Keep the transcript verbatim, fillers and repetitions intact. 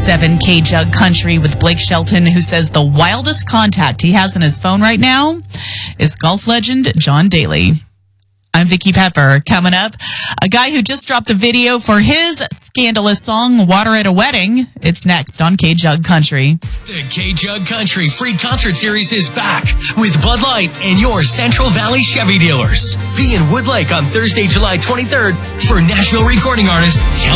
seven K-Jug Country with Blake Shelton, who says the wildest contact he has on his phone right now is golf legend John Daly. I'm Vicky Pepper. Coming up, a guy who just dropped a video for his scandalous song, Water at a Wedding. It's next on K-Jug Country. The K-Jug Country free concert series is back with Bud Light and your Central Valley Chevy dealers. Be in Wood Lake on Thursday, July twenty-third for Nashville recording artist Kelly